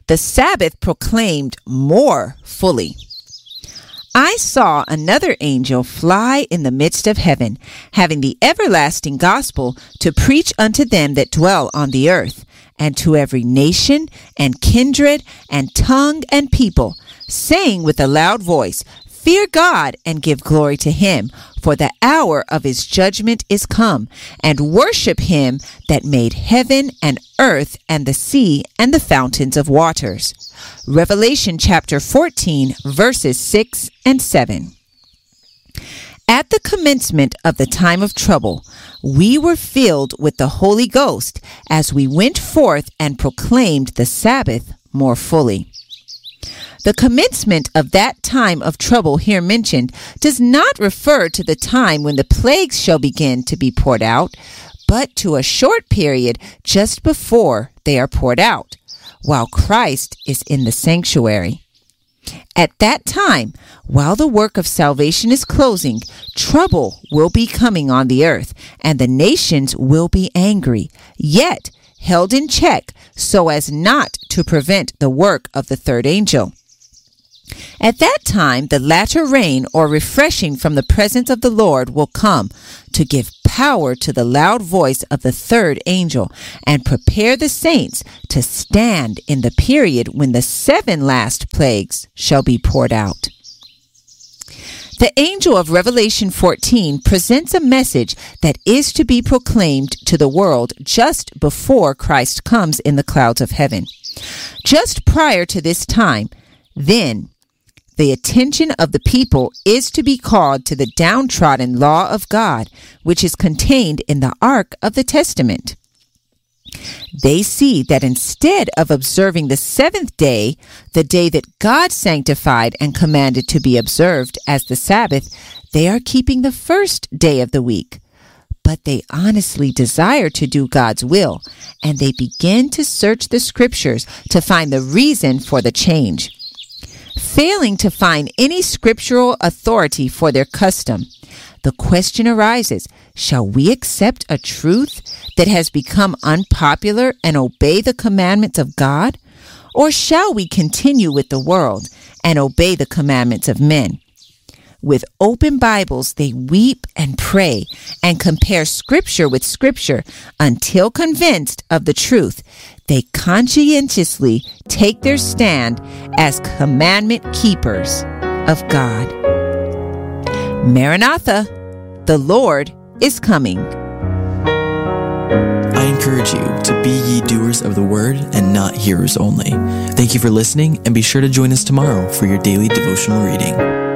the Sabbath proclaimed more fully. I saw another angel fly in the midst of heaven, having the everlasting gospel to preach unto them that dwell on the earth, and to every nation and kindred and tongue and people, saying with a loud voice, Fear God and give glory to him, for the hour of his judgment is come, and worship him that made heaven and earth and the sea and the fountains of waters. Revelation chapter 14, verses 6 and 7. At the commencement of the time of trouble, we were filled with the Holy Ghost as we went forth and proclaimed the Sabbath more fully. The commencement of that time of trouble here mentioned does not refer to the time when the plagues shall begin to be poured out, but to a short period just before they are poured out, while Christ is in the sanctuary. At that time, while the work of salvation is closing, trouble will be coming on the earth, and the nations will be angry, yet held in check so as not to prevent the work of the third angel. At that time, the latter rain or refreshing from the presence of the Lord will come to give power to the loud voice of the third angel and prepare the saints to stand in the period when the 7 last plagues shall be poured out. The angel of Revelation 14 presents a message that is to be proclaimed to the world just before Christ comes in the clouds of heaven. Just prior to this time, then, the attention of the people is to be called to the downtrodden law of God, which is contained in the Ark of the Testament. They see that instead of observing the 7th day, the day that God sanctified and commanded to be observed as the Sabbath, they are keeping the 1st day of the week. But they honestly desire to do God's will, and they begin to search the scriptures to find the reason for the change. Failing to find any scriptural authority for their custom, the question arises, shall we accept a truth that has become unpopular and obey the commandments of God? Or shall we continue with the world and obey the commandments of men? With open Bibles, they weep and pray and compare scripture with scripture until convinced of the truth. They conscientiously take their stand as commandment keepers of God. Maranatha, the Lord is coming. I encourage you to be ye doers of the word and not hearers only. Thank you for listening, and be sure to join us tomorrow for your daily devotional reading.